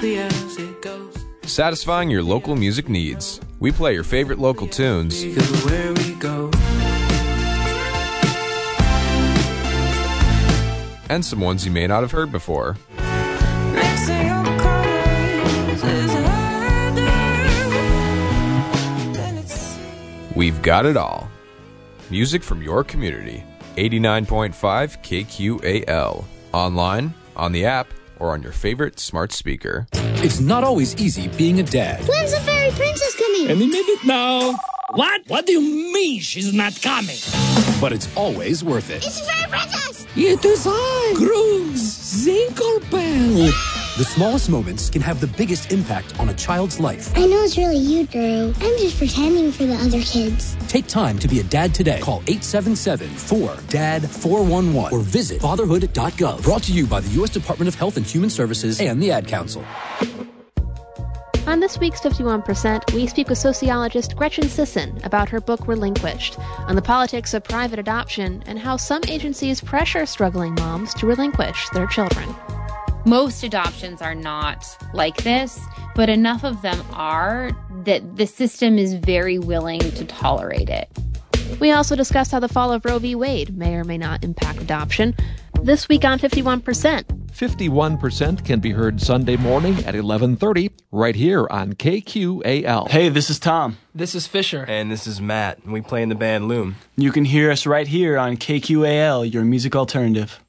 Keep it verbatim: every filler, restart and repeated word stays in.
exactly as it goes. Satisfying your local music needs. We play your favorite local tunes. Where we go. And some ones you may not have heard before. We've got it all. Music from your community. eighty-nine point five K Q A L. Online, on the app, or on your favorite smart speaker. It's not always easy being a dad. When's the fairy princess coming? Any minute now. What? What do you mean she's not coming? But it's always worth it. It's the fairy princess! It is I, Grooves Zinklebell. The smallest moments can have the biggest impact on a child's life. I know it's really you, Drew. I'm just pretending for the other kids. Take time to be a dad today. Call eight seven seven, four, D A D, four one one or visit fatherhood dot gov. Brought to you by the U S Department of Health and Human Services and the Ad Council. On this week's fifty-one percent, we speak with sociologist Gretchen Sisson about her book Relinquished, on the politics of private adoption and how some agencies pressure struggling moms to relinquish their children. Most adoptions are not like this, but enough of them are that the system is very willing to tolerate it. We also discuss how the fall of Roe v. Wade may or may not impact adoption. This week on fifty-one percent. fifty-one percent can be heard Sunday morning at eleven thirty, right here on K Q A L. Hey, this is Tom. This is Fisher. And this is Matt, and we play in the band Loom. You can hear us right here on K Q A L, your music alternative.